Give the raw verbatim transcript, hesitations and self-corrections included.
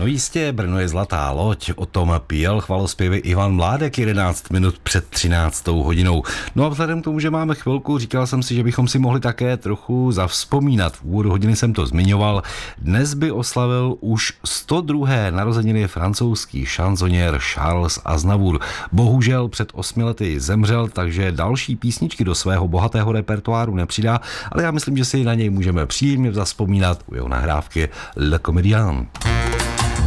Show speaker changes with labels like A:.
A: No jistě, Brno je zlatá loď, o tom pěl chvalospěvy Ivan Mládek jedenáct minut před třináctou hodinou. No a vzhledem k tomu, že máme chvilku, říkal jsem si, že bychom si mohli také trochu zavzpomínat. V úvodu hodiny jsem to zmiňoval. Dnes by oslavil už sto druhé narozeniny francouzský šanzoněr Charles Aznavour. Bohužel před osmi lety zemřel, takže další písničky do svého bohatého repertoáru nepřidá, ale já myslím, že si na něj můžeme příjemně zavzpomínat u jeho nahrávky Le Comédien.